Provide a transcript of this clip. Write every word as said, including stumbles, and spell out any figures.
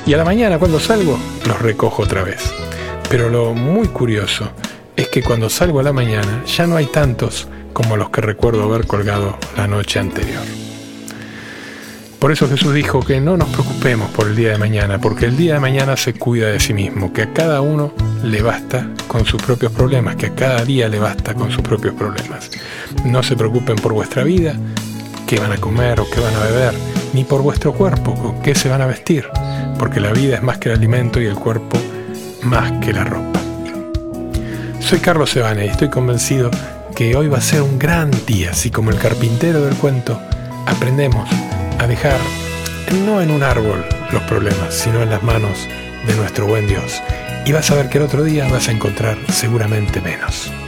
Y a la mañana cuando salgo, los recojo otra vez. Pero lo muy curioso es que cuando salgo a la mañana ya no hay tantos como los que recuerdo haber colgado la noche anterior. Por eso Jesús dijo que no nos preocupemos por el día de mañana, porque el día de mañana se cuida de sí mismo, que a cada uno le basta con sus propios problemas, que a cada día le basta con sus propios problemas. No se preocupen por vuestra vida, qué van a comer o qué van a beber, ni por vuestro cuerpo, con qué se van a vestir, porque la vida es más que el alimento y el cuerpo más que la ropa. Soy Carlos Sebane y estoy convencido que hoy va a ser un gran día, si como el carpintero del cuento aprendemos a dejar no en un árbol los problemas, sino en las manos de nuestro buen Dios. Y vas a ver que el otro día vas a encontrar seguramente menos.